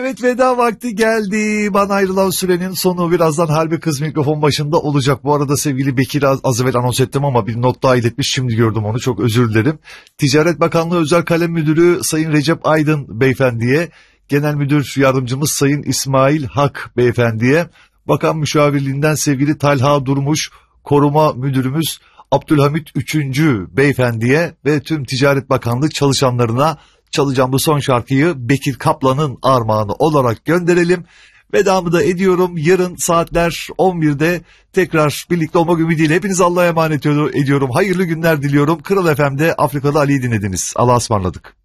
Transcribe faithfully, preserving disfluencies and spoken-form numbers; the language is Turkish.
Evet, veda vakti geldi. Bana ayrılan sürenin sonu. Birazdan Harbi Kız mikrofon başında olacak. Bu arada sevgili Bekir az, az evvel anons ettim ama bir not daha iletmiş. Şimdi gördüm onu, çok özür dilerim. Ticaret Bakanlığı Özel Kalem Müdürü Sayın Recep Aydın Beyefendi'ye, Genel Müdür Yardımcımız Sayın İsmail Hak Beyefendi'ye, Bakan Müşavirliğinden sevgili Talha Durmuş Koruma Müdürümüz Abdülhamit Üçüncü Beyefendi'ye ve tüm Ticaret Bakanlığı çalışanlarına çalacağım bu son şarkıyı Bekir Kaplan'ın armağanı olarak gönderelim. Vedamı da ediyorum. Yarın saatler on birde tekrar birlikte olmak ümidiyle hepinizi Allah'a emanet ediyorum. Hayırlı günler diliyorum. Kral F M'de Afrikalı Ali'yi dinlediniz. Allah'a ısmarladık.